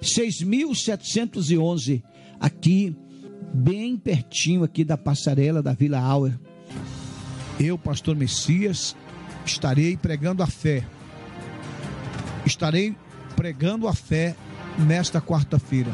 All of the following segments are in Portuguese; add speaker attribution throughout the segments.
Speaker 1: 6.711, aqui, bem pertinho aqui da passarela da Vila Auer. Eu, pastor Messias, estarei pregando a fé. Estarei pregando a fé nesta quarta-feira.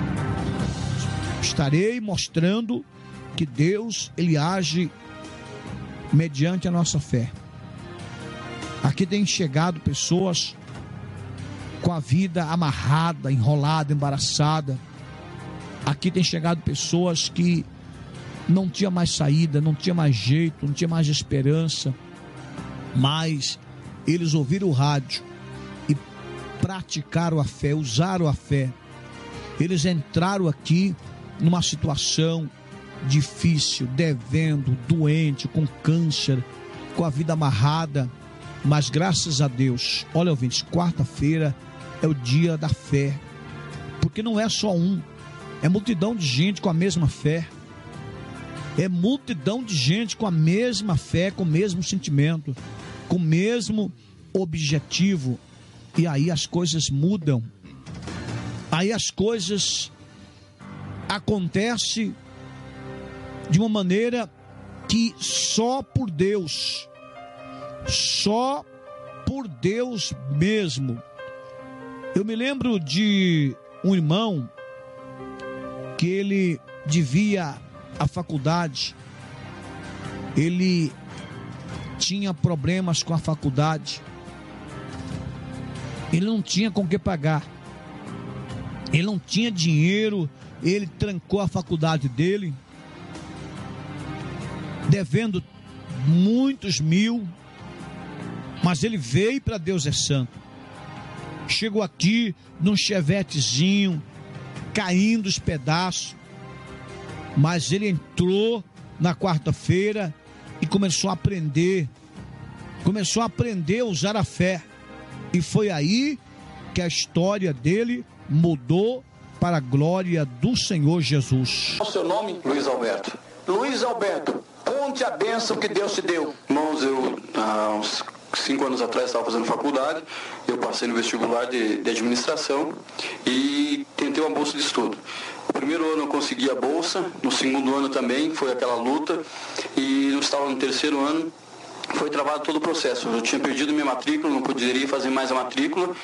Speaker 1: Estarei mostrando que Deus, Ele age mediante a nossa fé. Aqui tem chegado pessoas com a vida amarrada, enrolada, embaraçada. Aqui tem chegado pessoas que não tinha mais saída, não tinha mais jeito, não tinha mais esperança, mas eles ouviram o rádio e praticaram a fé, usaram a fé. Eles entraram aqui numa situação difícil, devendo, doente, com câncer, com a vida amarrada, mas graças a Deus, olha, ouvintes, quarta-feira é o dia da fé, porque não é só um, é multidão de gente com a mesma fé. É multidão de gente com a mesma fé, com o mesmo sentimento, com o mesmo objetivo. E aí as coisas mudam. Aí as coisas acontecem de uma maneira que só por Deus mesmo. Eu me lembro de um irmão que ele devia a faculdade, ele tinha problemas com a faculdade, ele não tinha com que pagar, ele não tinha dinheiro, ele trancou a faculdade dele, devendo muitos mil, mas ele veio para Deus é Santo, chegou aqui num chevetezinho, caindo os pedaços, mas ele entrou na quarta-feira e começou a aprender a usar a fé. E foi aí que a história dele mudou para a glória do Senhor Jesus.
Speaker 2: O seu nome? Luiz Alberto. Luiz Alberto, conte a bênção que Deus te deu. Irmãos, eu há uns 5 anos atrás estava fazendo faculdade, eu passei no vestibular de administração e tentei uma bolsa de estudo. No primeiro ano eu consegui a bolsa, no segundo ano também foi aquela luta, e eu estava no terceiro ano, foi travado todo o processo. Eu tinha perdido minha matrícula, não poderia fazer mais a matrícula,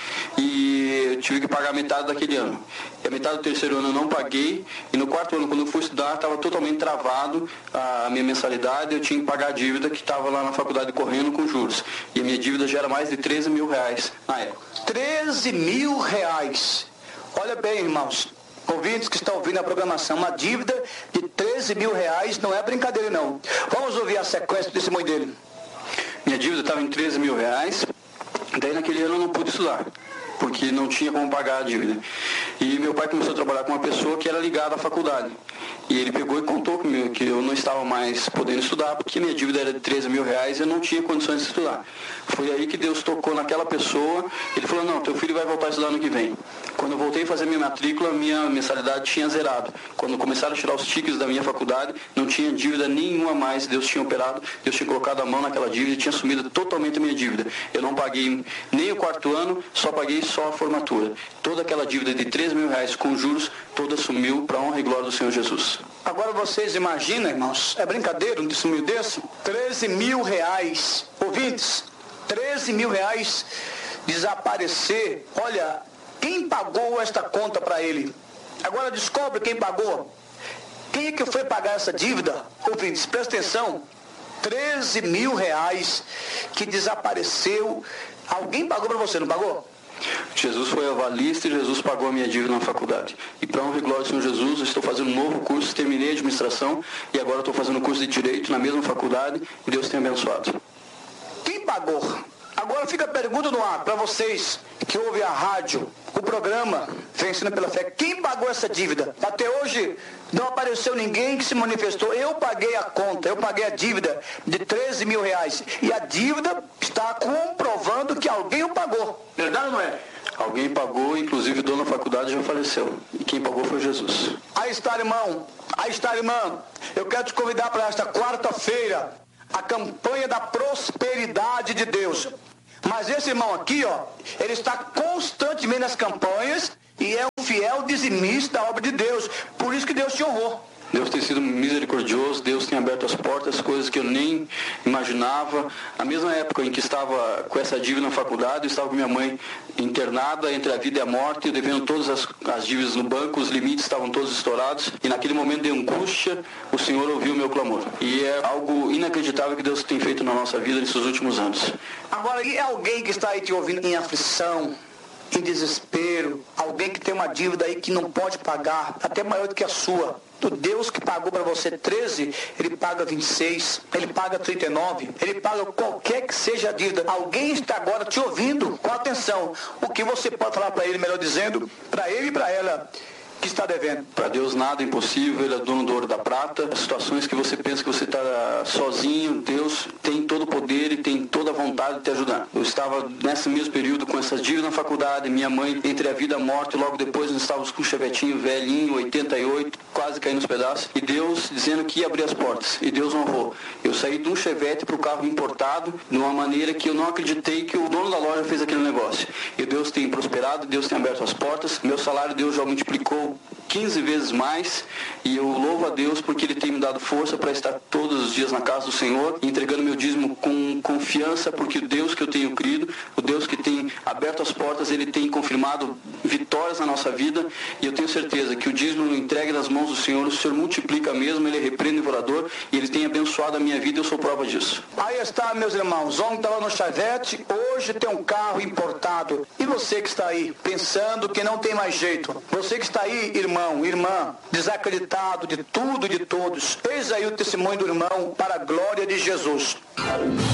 Speaker 2: e eu tive que pagar metade daquele ano. E a metade do terceiro ano eu não paguei, e no quarto ano, quando eu fui estudar, estava totalmente travado a minha mensalidade, eu tinha que pagar a dívida que estava lá na faculdade correndo com juros. E a minha dívida já era mais de 13 mil reais na época. 13 mil reais! Olha bem, irmãos, ouvintes que estão ouvindo a programação, uma dívida de 13 mil reais não é brincadeira não. Vamos ouvir a sequência do testemunho dele. Minha dívida estava em 13 mil reais, daí naquele ano eu não pude estudar, porque não tinha como pagar a dívida. E meu pai começou a trabalhar com uma pessoa que era ligada à faculdade. E ele pegou e contou comigo que eu não estava mais podendo estudar, porque minha dívida era de 13 mil reais e eu não tinha condições de estudar. Foi aí que Deus tocou naquela pessoa, ele falou, não, teu filho vai voltar a estudar ano que vem. Quando eu voltei a fazer minha matrícula, minha mensalidade tinha zerado. Quando começaram a tirar os tickets da minha faculdade, não tinha dívida nenhuma mais, Deus tinha operado, Deus tinha colocado a mão naquela dívida e tinha assumido totalmente a minha dívida. Eu não paguei nem o quarto ano, só paguei só a formatura. Toda aquela dívida de 13 mil reais com juros, toda sumiu para a honra e glória do Senhor Jesus. Agora vocês imaginam, irmãos, é brincadeira um testemunho desse? 13 mil reais, ouvintes, 13 mil reais desaparecer. Olha, quem pagou esta conta para ele? Agora descobre quem pagou. Quem é que foi pagar essa dívida? Ouvintes, presta atenção. 13 mil reais que desapareceu. Alguém pagou para você, não pagou? Jesus foi avalista e Jesus pagou a minha dívida na faculdade. E para honra e glória do Senhor Jesus, eu estou fazendo um novo curso, terminei a administração e agora estou fazendo um curso de Direito na mesma faculdade e Deus tem abençoado. Quem pagou? Agora fica a pergunta no ar para vocês que ouvem a rádio, o programa Vencendo pela Fé. Quem pagou essa dívida? Até hoje não apareceu ninguém que se manifestou. Eu paguei a conta, eu paguei a dívida de 13 mil reais. E a dívida está comprovando que alguém o pagou. Verdade ou não é? Alguém pagou, inclusive o dono da faculdade já faleceu. E quem pagou foi Jesus. Aí está, irmão. Aí está, irmã. Eu quero te convidar para esta quarta-feira a campanha da prosperidade de Deus. Mas esse irmão aqui, ó, ele está constantemente nas campanhas e é um
Speaker 3: fiel dizimista da obra de Deus. Por isso que Deus te honrou.
Speaker 2: Deus tem sido misericordioso, Deus tem aberto as portas, coisas que eu nem imaginava. Na mesma época em que estava com essa dívida na faculdade, eu estava com minha mãe internada entre a vida e a morte, eu devendo todas as dívidas no banco, os limites estavam todos estourados, e naquele momento de angústia, o Senhor ouviu o meu clamor. E é algo inacreditável que Deus tem feito na nossa vida nesses últimos anos.
Speaker 3: Agora, e alguém que está aí te ouvindo em aflição, em desespero, alguém que tem uma dívida aí que não pode pagar, até maior do que a sua? O Deus que pagou para você 13, ele paga 26, ele paga 39, ele paga qualquer que seja a dívida. Alguém está agora te ouvindo, com atenção. O que você pode falar para ele, melhor dizendo, para ele e para ela que está devendo?
Speaker 2: Para Deus nada é impossível, Ele é dono do ouro e da prata. As situações que você pensa que você está sozinho, Deus tem todo o poder e tem toda a vontade de te ajudar. Eu estava nesse mesmo período com essas dívidas na faculdade, minha mãe entre a vida e a morte, logo depois nós estávamos com um chevetinho velhinho, 88, quase caindo nos pedaços, e Deus dizendo que ia abrir as portas, e Deus honrou. Eu saí de um chevette para o carro importado, de uma maneira que eu não acreditei que o dono da loja fez aquele negócio. E Deus tem prosperado, Deus tem aberto as portas, meu salário Deus já multiplicou 15 vezes mais, e eu louvo a Deus porque Ele tem me dado força para estar todos os dias na casa do Senhor, entregando meu dízimo com confiança, porque o Deus que eu tenho crido, o Deus que tem aberto as portas, Ele tem confirmado vitórias na nossa vida, e eu tenho certeza que o dízimo entregue nas mãos do Senhor, o Senhor multiplica mesmo, Ele repreende o devorador, e Ele tem abençoado a minha vida, eu sou prova disso.
Speaker 3: Aí está, meus irmãos, ontem estava no chevette, hoje tem um carro importado. E você que está aí, pensando que não tem mais jeito, você que está aí, irmão, irmã, desacreditado de tudo e de todos, eis aí o testemunho do irmão para a glória de Jesus.